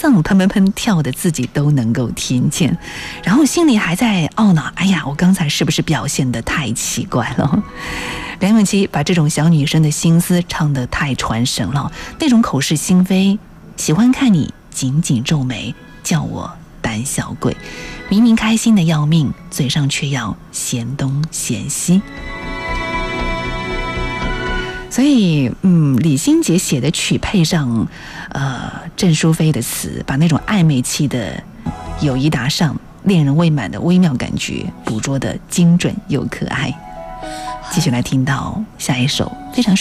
哼砰砰砰跳的自己都能够听见，然后心里还在懊恼，哎呀，我刚才是不是表现得太奇怪了？梁咏琪把这种小女生的心思唱得太传神了，那种口是心非，喜欢看你紧紧皱眉，叫我胆小鬼，明明开心的要命，嘴上却要嫌东嫌西。所以李心洁写的曲配上郑淑菲的词，把那种暧昧期的友谊达上恋人未满的微妙感觉捕捉得精准又可爱。继续来听到下一首非常